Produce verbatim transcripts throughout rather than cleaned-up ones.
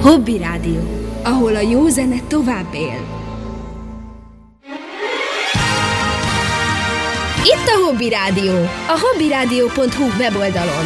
Hobby Rádió, ahol a jó zene tovább él. Itt a Hobby Rádió, a hobbyradio pont hu weboldalon.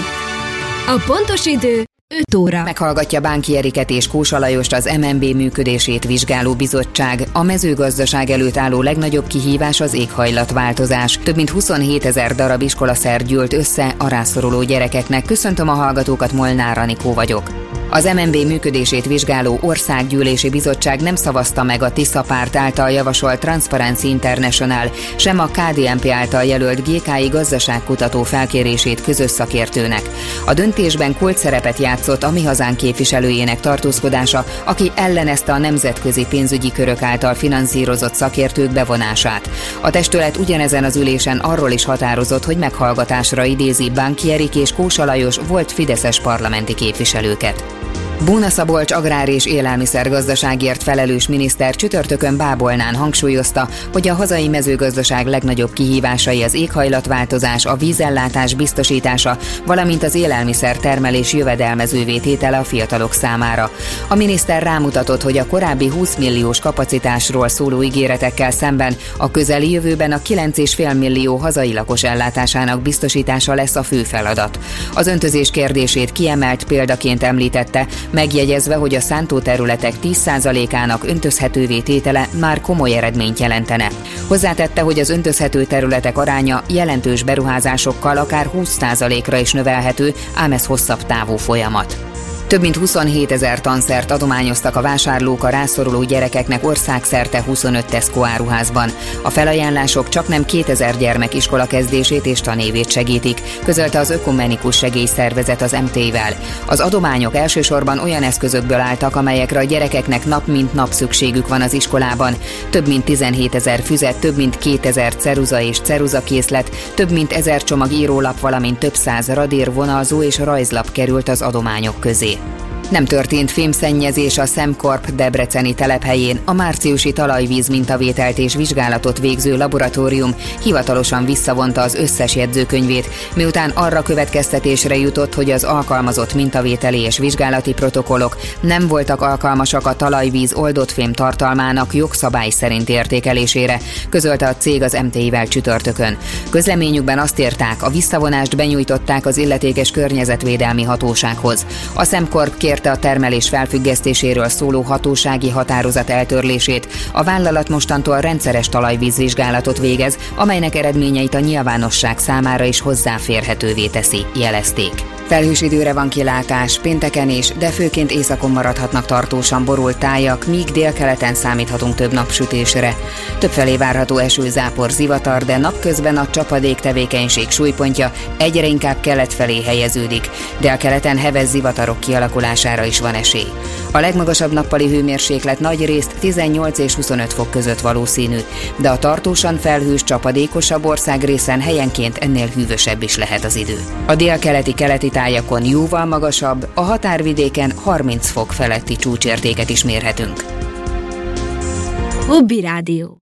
A pontos idő öt óra. Meghallgatja Bánki Eriket és Kósa Lajost az em en bé működését vizsgáló bizottság. A mezőgazdaság előtt álló legnagyobb kihívás az éghajlatváltozás. Több mint huszonhétezer darab iskolaszer gyűlt össze a rászoruló gyerekeknek. Köszöntöm a hallgatókat, Molnár Anikó vagyok. Az em en bé működését vizsgáló országgyűlési bizottság nem szavazta meg a Tisza párt által javasolt Transparency International, sem a ká dé en pé által jelölt gé ká i gazdaságkutató felkérését közös szakértőnek. A döntésben kulcsszerepet játszott a Mi Hazánk képviselőjének tartózkodása, aki ellenezte a nemzetközi pénzügyi körök által finanszírozott szakértők bevonását. A testület ugyanezen az ülésen arról is határozott, hogy meghallgatásra idézi Bánki Erik és Kósa Lajos volt fideszes parlamenti képviselőket. Bóna Szabolcs agrár- és élelmiszergazdaságért felelős miniszter csütörtökön Bábolnán hangsúlyozta, hogy a hazai mezőgazdaság legnagyobb kihívásai az éghajlatváltozás, a vízellátás biztosítása, valamint az élelmiszer termelés jövedelmezővé tétele a fiatalok számára. A miniszter rámutatott, hogy a korábbi húsz milliós kapacitásról szóló ígéretekkel szemben a közeli jövőben a kilenc egész öt millió hazai lakos ellátásának biztosítása lesz a fő feladat. Az öntözés kérdését kiemelt példaként említette, megjegyezve, hogy a szántóterületek tíz százalékának öntözhetővé tétele már komoly eredményt jelentene. Hozzátette, hogy az öntözhető területek aránya jelentős beruházásokkal akár húsz százalékra is növelhető, ám ez hosszabb távú folyamat. Több mint huszonhétezer tanszert adományoztak a vásárlók a rászoruló gyerekeknek országszerte huszonöt Tesco áruházban. A felajánlások csaknem kétezer gyermek iskola kezdését és tanévét segítik, közölte az Ökumenikus Segélyszervezet az em té i-vel. Az adományok elsősorban olyan eszközökből álltak, amelyekre a gyerekeknek nap mint nap szükségük van az iskolában. Több mint tizenhétezer füzet, több mint kétezer ceruza és ceruzakészlet, több mint ezer csomag írólap, valamint több száz radír, vonalzó és rajzlap került az adományok közé. Nem történt fémszennyezés a Szemkorp debreceni telephelyén. A márciusi talajvíz mintavételt és vizsgálatot végző laboratórium hivatalosan visszavonta az összes jegyzőkönyvét, miután arra következtetésre jutott, hogy az alkalmazott mintavételi és vizsgálati protokollok nem voltak alkalmasak a talajvíz oldott fém tartalmának jogszabály szerint értékelésére, közölte a cég az em té i-vel csütörtökön. Közleményükben azt írták, a visszavonást benyújtották az illetékes környezetvédelmi hatósághoz. A Szemkorp kérte a termelés felfüggesztéséről szóló hatósági határozat eltörlését. A vállalat mostantól rendszeres talajvízvizsgálatot végez, amelynek eredményeit a nyilvánosság számára is hozzáférhetővé teszi, jelezték. Felhős időre van kilátás, pénteken is, de főként északon maradhatnak tartósan borult tájak, míg délkeleten számíthatunk több napsütésre. Többfelé várható eső, zápor, zivatar, de napközben a csapadék tevékenység súlypontja egyre inkább kelet felé helyeződik. Délkeleten heves zivatarok kialakulására is van esély. A legmagasabb nappali hőmérséklet nagyrészt tizennyolc és huszonöt fok között valószínű, de a tartósan felhős, csapadékosabb országrészen helyenként ennél hűvösebb is lehet az idő. A délkeleti keleti tájakon jóval magasabb, a határvidéken harminc fok feletti csúcsértéket is mérhetünk. Hobby Rádió.